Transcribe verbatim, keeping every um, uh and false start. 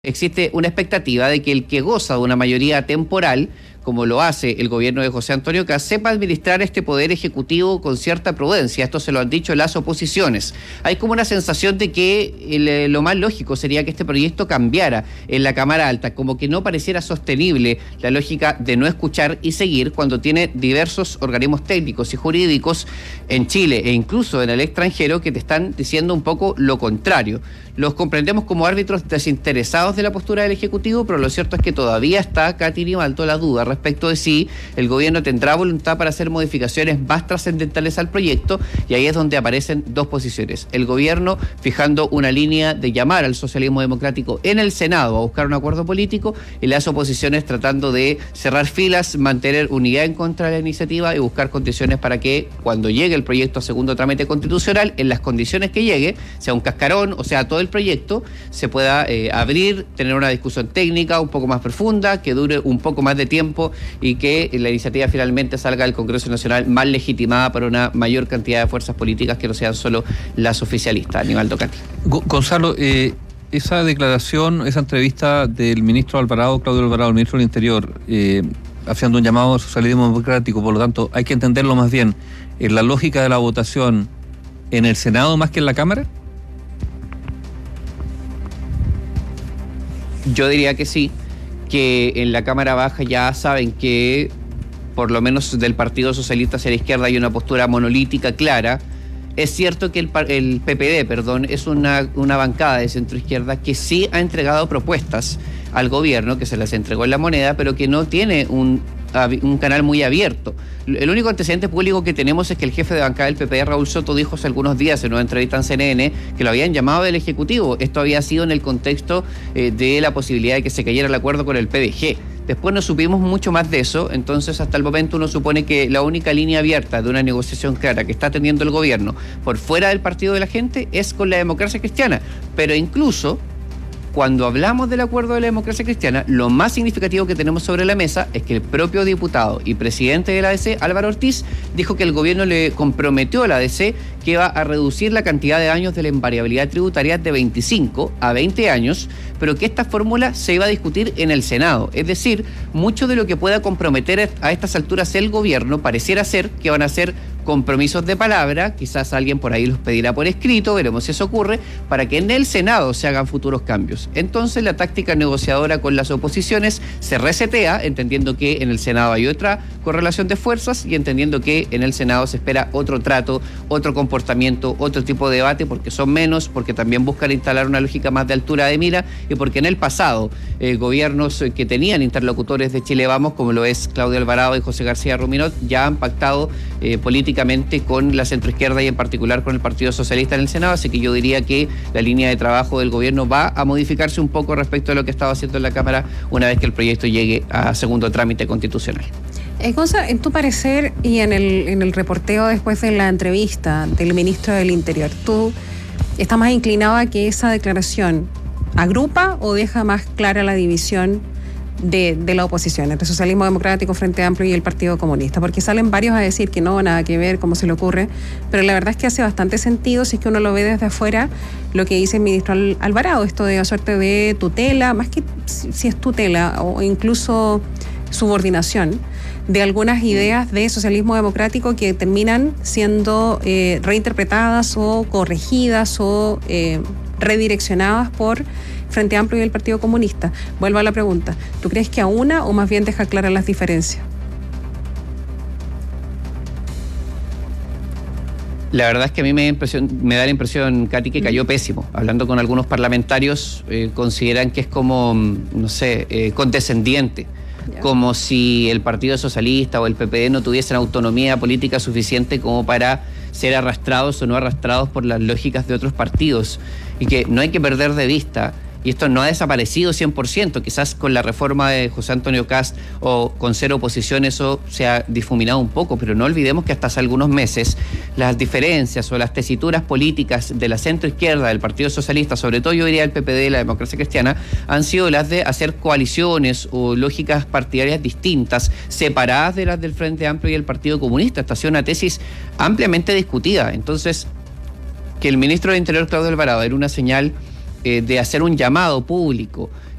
Existe una expectativa de que el que goza de una mayoría temporal, como lo hace el gobierno de José Antonio Kast, sepa administrar este poder ejecutivo con cierta prudencia. Esto se lo han dicho las oposiciones. Hay como una sensación de que el, lo más lógico sería que este proyecto cambiara en la Cámara Alta, como que no pareciera sostenible la lógica de no escuchar y seguir cuando tiene diversos organismos técnicos y jurídicos en Chile e incluso en el extranjero que te están diciendo un poco lo contrario. Los comprendemos como árbitros desinteresados de la postura del Ejecutivo, pero lo cierto es que todavía está acá alto la duda respecto de si el gobierno tendrá voluntad para hacer modificaciones más trascendentales al proyecto, y ahí es donde aparecen dos posiciones. El gobierno fijando una línea de llamar al socialismo democrático en el Senado a buscar un acuerdo político, y las oposiciones tratando de cerrar filas, mantener unidad en contra de la iniciativa y buscar condiciones para que cuando llegue el proyecto a segundo trámite constitucional, en las condiciones que llegue, sea un cascarón o sea todo el proyecto, se pueda eh, abrir, tener una discusión técnica un poco más profunda, que dure un poco más de tiempo y que la iniciativa finalmente salga del Congreso Nacional más legitimada para una mayor cantidad de fuerzas políticas que no sean solo las oficialistas. Aníbal Docati. Gonzalo, eh, esa declaración, esa entrevista del ministro Alvarado, Claudio Alvarado, el ministro del Interior, eh, haciendo un llamado al socialismo democrático, por lo tanto, hay que entenderlo más bien en la lógica de la votación en el Senado más que en la Cámara. Yo diría que sí, que en la Cámara Baja ya saben que por lo menos del Partido Socialista hacia la izquierda hay una postura monolítica clara. Es cierto que el, el P P D, perdón, es una, una bancada de centroizquierda que sí ha entregado propuestas al gobierno, que se las entregó en la moneda, pero que no tiene un, un canal muy abierto. El único antecedente público que tenemos es que el jefe de bancada del P P D, Raúl Soto, dijo hace algunos días en una entrevista en C N N que lo habían llamado del Ejecutivo. Esto había sido en el contexto eh, de la posibilidad de que se cayera el acuerdo con el P D G. Después no supimos mucho más de eso, entonces hasta el momento uno supone que la única línea abierta de una negociación clara que está teniendo el gobierno por fuera del partido de la gente es con la Democracia Cristiana. Pero incluso cuando hablamos del acuerdo de la Democracia Cristiana, lo más significativo que tenemos sobre la mesa es que el propio diputado y presidente de la A D C, Álvaro Ortiz, dijo que el gobierno le comprometió a la A D C que va a reducir la cantidad de años de la invariabilidad tributaria de veinticinco a veinte años, pero que esta fórmula se iba a discutir en el Senado. Es decir, mucho de lo que pueda comprometer a estas alturas el gobierno pareciera ser que van a ser compromisos de palabra, quizás alguien por ahí los pedirá por escrito, veremos si eso ocurre, para que en el Senado se hagan futuros cambios. Entonces la táctica negociadora con las oposiciones se resetea, entendiendo que en el Senado hay otra correlación de fuerzas y entendiendo que en el Senado se espera otro trato, otro comportamiento, otro tipo de debate, porque son menos, porque también buscan instalar una lógica más de altura de mira y porque en el pasado eh, gobiernos que tenían interlocutores de Chile Vamos, como lo es Claudio Alvarado y José García Ruminot, ya han pactado eh, políticamente con la centroizquierda y en particular con el Partido Socialista en el Senado, así que yo diría que la línea de trabajo del gobierno va a modificarse un poco respecto a lo que estaba haciendo en la Cámara una vez que el proyecto llegue a segundo trámite constitucional. Eh, Gonzalo, en tu parecer y en el, en el reporteo después de la entrevista del ministro del Interior, ¿tú estás más inclinado a que esa declaración agrupa o deja más clara la división De, de la oposición, entre Socialismo Democrático, Frente Amplio y el Partido Comunista? Porque salen varios a decir que no, nada que ver, como se le ocurre, pero la verdad es que hace bastante sentido, si es que uno lo ve desde afuera, lo que dice el ministro Alvarado, esto de suerte de tutela, más que si es tutela o incluso subordinación de algunas ideas de socialismo democrático que terminan siendo eh, reinterpretadas o corregidas o eh, redireccionadas por Frente Amplio y el Partido Comunista. Vuelvo a la pregunta, ¿tú crees que aúna o más bien deja claras las diferencias? La verdad es que a mí me da, impresión, me da la impresión, Katy, que cayó pésimo. Hablando con algunos parlamentarios, eh, consideran que es como, no sé, eh, condescendiente. Ya. Como si el Partido Socialista o el P P D no tuviesen autonomía política suficiente como para ser arrastrados o no arrastrados por las lógicas de otros partidos. Y que no hay que perder de vista, y esto no ha desaparecido cien por ciento, quizás con la reforma de José Antonio Kast o con ser oposición eso se ha difuminado un poco, pero no olvidemos que hasta hace algunos meses las diferencias o las tesituras políticas de la centroizquierda, del Partido Socialista, sobre todo yo diría el P P D, la Democracia Cristiana, han sido las de hacer coaliciones o lógicas partidarias distintas, separadas de las del Frente Amplio y el Partido Comunista. Esta ha sido una tesis ampliamente discutida. Entonces, que el ministro del Interior, Claudio Alvarado, era una señal eh, de hacer un llamado público